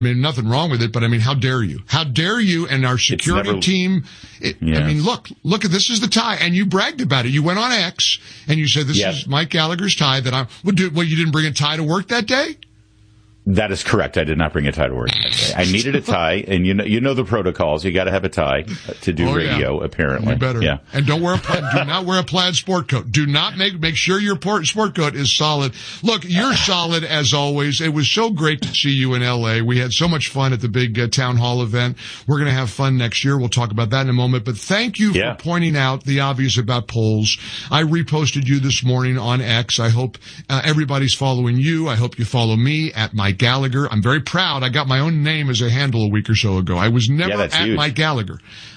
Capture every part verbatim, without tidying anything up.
I mean, nothing wrong with it, but I mean, how dare you? How dare you and our security never, team? It, yeah. I mean, look, look at this is the tie, and you bragged about it. You went on X and you said, this yeah. is Mike Gallagher's tie that I would do. Well, you didn't bring a tie to work that day? That is correct. I did not bring a tie to work that day. I needed a tie, and you know, you know the protocols. You got to have a tie to do oh, radio. Yeah. Apparently, you better. Yeah. And don't wear a plaid, do not wear a plaid sport coat. Do not make make sure your port, sport coat is solid. Look, you're solid as always. It was so great to see you in L A. We had so much fun at the big uh, town hall event. We're going to have fun next year. We'll talk about that in a moment. But thank you yeah. for pointing out the obvious about polls. I reposted you this morning on X. I hope uh, everybody's following you. I hope you follow me at Mike Gallagher. I'm very proud. I got my own name as a handle a week or so ago. I was never yeah, at huge. Mike Gallagher.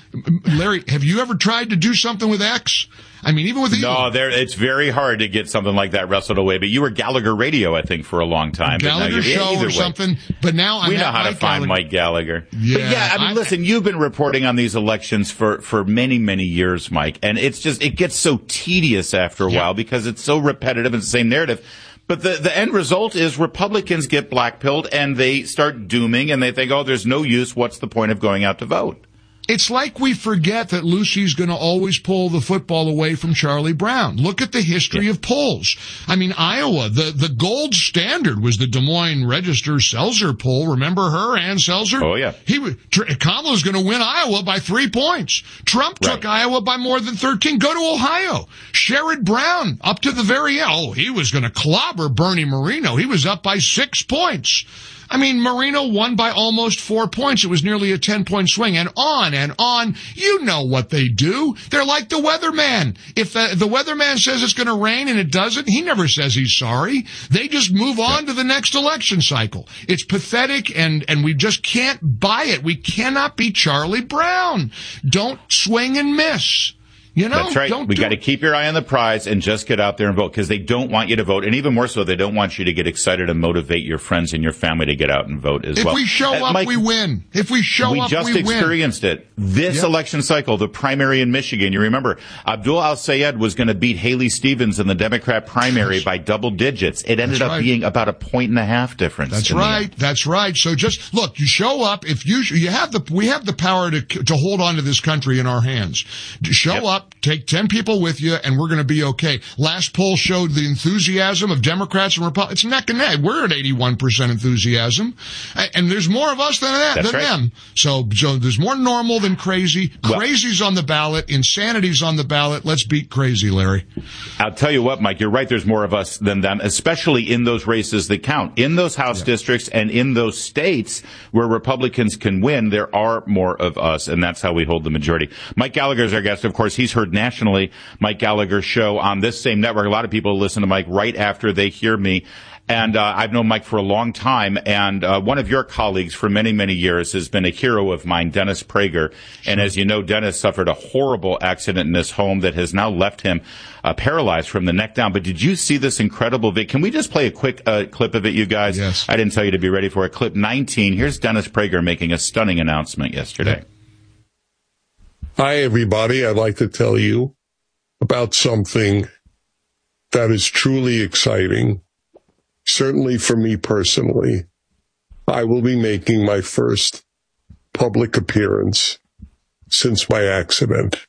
Larry, have you ever tried to do something with X? I mean, even with Elon. No, there, it's very hard to get something like that wrestled away. But you were Gallagher Radio, I think, for a long time. Gallagher but Show or way. something. But now I'm we know at how Mike to find Gallagher. Mike Gallagher. Yeah, but yeah, I mean, I'm, listen, you've been reporting on these elections for, for many, many years, Mike. And it's just, it gets so tedious after a yeah. while because it's so repetitive. It's the same narrative. But the, the end result is Republicans get blackpilled and they start dooming and they think, oh, there's no use. What's the point of going out to vote? It's like we forget that Lucy's going to always pull the football away from Charlie Brown. Look at the history yeah. of polls. I mean, Iowa, the, the gold standard was the Des Moines Register-Seltzer poll. Remember her, Ann Seltzer? Oh, yeah. He, Kamala's going to win Iowa by three points. Trump right. took Iowa by more than thirteen. Go to Ohio. Sherrod Brown, up to the very end. Oh, he was going to clobber Bernie Moreno. He was up by six points. I mean, Marino won by almost four points. It was nearly a ten-point swing, and on and on. You know what they do. They're like the weatherman. If the, the weatherman says it's going to rain and it doesn't, he never says he's sorry. They just move on to the next election cycle. It's pathetic, and, and we just can't buy it. We cannot be Charlie Brown. Don't swing and miss. You know, that's right. Don't we do got to keep your eye on the prize and just get out there and vote because they don't want you to vote. And even more so, they don't want you to get excited and motivate your friends and your family to get out and vote as if well. If we show uh, up, Mike, we win. If we show we up, just we win. experienced it. This yep. election cycle, the primary in Michigan, you remember, Abdul Al-Sayed was going to beat Haley Stevens in the Democrat primary by double digits. It ended That's up right. being about a point and a half difference. That's right. That's right. So just look, you show up. If you you have the we have the power to to hold on to this country in our hands. Show yep. up, take ten people with you, and we're going to be okay. Last poll showed the enthusiasm of Democrats and Republicans. It's neck and neck. We're at eighty-one percent enthusiasm, and there's more of us than that That's than right. them. So so there's more normal than crazy. Well, Crazy's on the ballot. Insanity's on the ballot. Let's beat crazy, Larry. I'll tell you what, Mike, you're right. There's more of us than them, especially in those races that count. In those House yeah. districts and in those states where Republicans can win, there are more of us, and that's how we hold the majority. Mike Gallagher is our guest. Of course, he's heard nationally. Mike Gallagher show on this same network. A lot of people listen to Mike right after they hear me. And uh, I've known Mike for a long time, and uh, one of your colleagues for many, many years has been a hero of mine, Dennis Prager. And as you know, Dennis suffered a horrible accident in his home that has now left him uh, paralyzed from the neck down. But did you see this incredible video? Can we just play a quick uh, clip of it, you guys? Yes. I didn't tell you to be ready for it. Clip nineteen. Here's Dennis Prager making a stunning announcement yesterday. Hi, everybody. I'd like to tell you about something that is truly exciting. Certainly for me personally, I will be making my first public appearance since my accident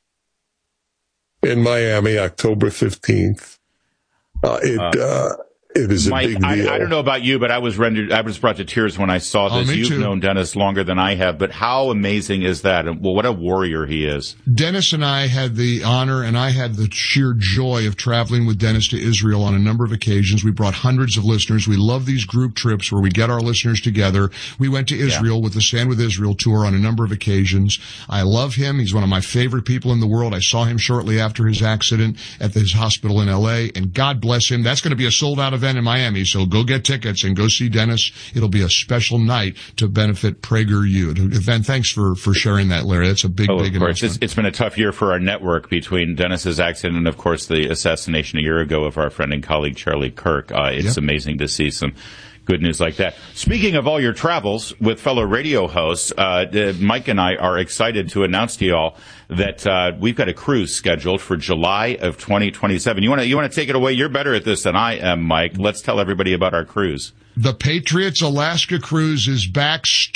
in Miami, October fifteenth. Uh, it, uh, it is a Mike, big deal. I, I don't know about you, but I was rendered, I was brought to tears when I saw this. Oh, me You've too. known Dennis longer than I have, but how amazing is that? And well, what a warrior he is. Dennis and I had the honor, and I had the sheer joy of traveling with Dennis to Israel on a number of occasions. We brought hundreds of listeners. We love these group trips where we get our listeners together. We went to Israel yeah. with the Stand With Israel tour on a number of occasions. I love him. He's one of my favorite people in the world. I saw him shortly after his accident at his hospital in L A, and God bless him. That's going to be a sold-out event in Miami, so go get tickets and go see Dennis. It'll be a special night to benefit PragerU. Event. Thanks for, for sharing that, Larry. That's a big, oh, big of course. announcement. It's, it's been a tough year for our network between Dennis's accident and, of course, the assassination a year ago of our friend and colleague Charlie Kirk. Uh, it's yep. amazing to see some Good news like that. Speaking of all your travels with fellow radio hosts, uh, Mike and I are excited to announce to you all that uh, we've got a cruise scheduled for July of twenty twenty-seven. You want to you want to take it away? You're better at this than I am, Mike. Let's tell everybody about our cruise. The Patriots Alaska Cruise is back.